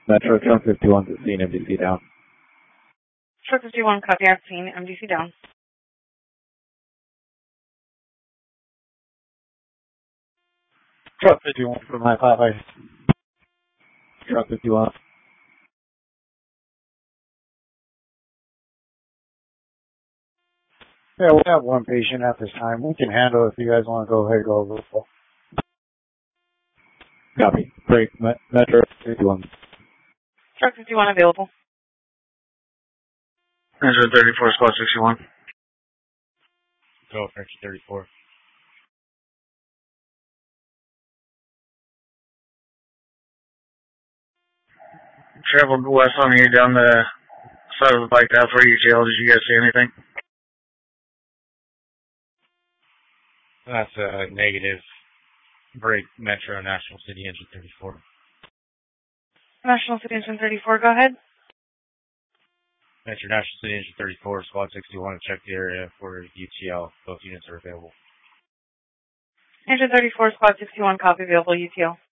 Metro Truck 51 to scene, MDC down. Truck 51, copy, I've seen MDC down. Truck 51 from I-5. Truck 51. Yeah, we have one patient at this time. We can handle it if you guys want to go ahead and go over. Copy. Great. Metro 51. Truck 51 available. Metro 34, squad 61. Go, Metro 34. Traveled west on you down the side of the bike path for UTL. Did you guys see anything? That's a negative. Break Metro National City Engine 34. National City Engine 34, go ahead. Metro National City Engine 34, Squad 61 to check the area for UTL. Both units are available. Engine 34, Squad 61, copy, available UTL.